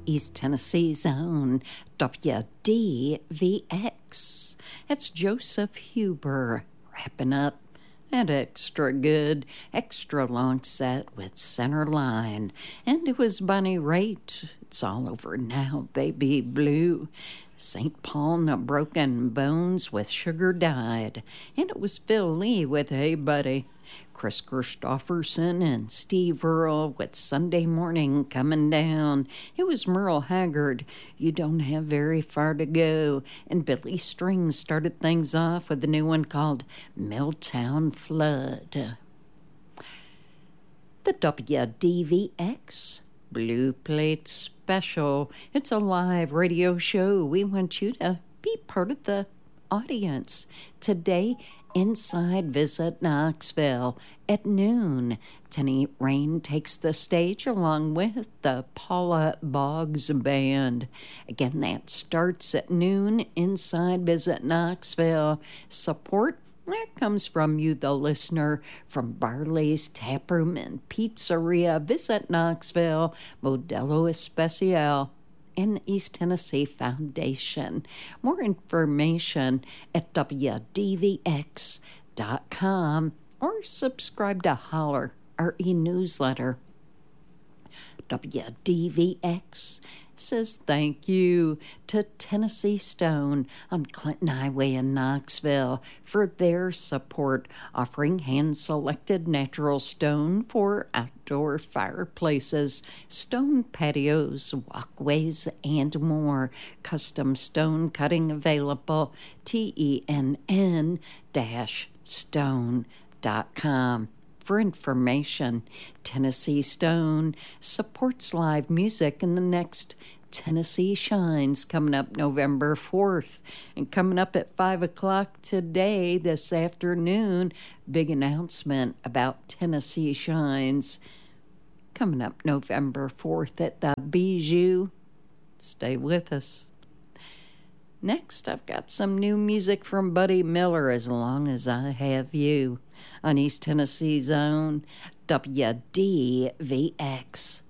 East Tennessee's own WDVX. It's Joseph Huber wrapping up that extra good, extra long set with Center Line. And it was Bonnie Raitt. It's all over now, baby blue. St. Paul and the Broken Bones with Sugar Died. And it was Phil Lee with Hey Buddy. Chris Christopherson and Steve Earle with Sunday Morning Coming Down. It was Merle Haggard, You Don't Have Very Far to Go. And Billy Strings started things off with a new one called Milltown Flood. The WDVX Blue Plate Special. It's a live radio show. We want you to be part of the audience. Today, inside Visit Knoxville at noon. Tenny Rain takes the stage along with the Paula Boggs Band. Again, that starts at noon inside Visit Knoxville. Support that comes from you, the listener, from Barley's Taproom and Pizzeria. Visit Knoxville, Modelo Especial, and East Tennessee Foundation. More information at WDVX.com or subscribe to Holler, our e-newsletter. WDVX says thank you to Tennessee Stone on Clinton Highway in Knoxville for their support, offering hand-selected natural stone for outdoor fireplaces, stone patios, walkways, and more. Custom stone cutting available, TENN-stone.com. For information, Tennessee Stone supports live music in the next Tennessee Shines coming up November 4th. And coming up at 5 o'clock today, this afternoon, big announcement about Tennessee Shines coming up November 4th at the Bijou. Stay with us. Next, I've got some new music from Buddy Miller, As Long as I Have You, on East Tennessee's own WDVX.